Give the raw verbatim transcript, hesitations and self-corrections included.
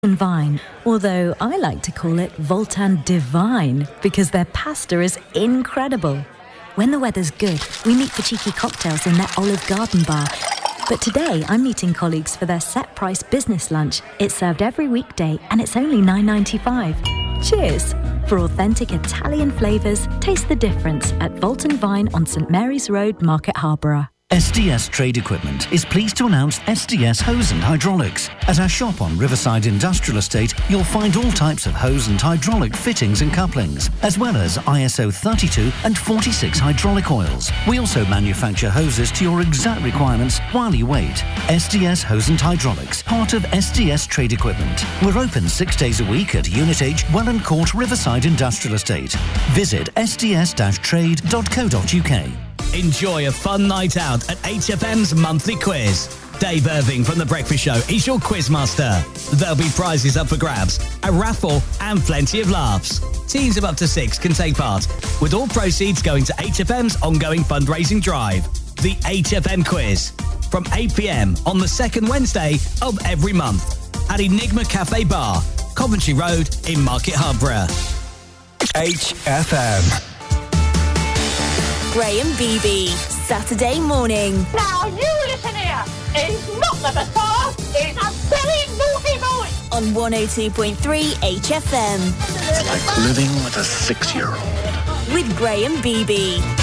Vine, although I like to call it Voltan Divine because their pasta is incredible. When the weather's good, we meet for cheeky cocktails in their Olive Garden bar. But today, I'm meeting colleagues for their set-price business lunch. It's served every weekday and it's only nine ninety-five. Cheers! For authentic Italian flavours, taste the difference at Voltan Vine on St Mary's Road, Market Harborough. S D S Trade Equipment is pleased to announce S D S Hose and Hydraulics. At our shop on Riverside Industrial Estate, you'll find all types of hose and hydraulic fittings and couplings, as well as I S O thirty-two and forty-six hydraulic oils. We also manufacture hoses to your exact requirements while you wait. S D S Hose and Hydraulics, part of S D S Trade Equipment. We're open six days a week at Unit H, Welland Court, Riverside Industrial Estate. Visit s d s dash trade dot co dot u k. Enjoy a fun night out at H F M's monthly quiz. Dave Irving from The Breakfast Show is your quizmaster. There'll be prizes up for grabs, a raffle and plenty of laughs. Teams of up to six can take part, with all proceeds going to H F M's ongoing fundraising drive. The H F M Quiz, from eight p m on the second Wednesday of every month at Enigma Cafe Bar, Coventry Road in Market Harborough. H F M. Graham Beebe, Saturday morning. Now you listen here. It's not the Bazaar, it's a very naughty boy. On one oh two point three H F M. It's like living with a six-year-old. With Graham Beebe.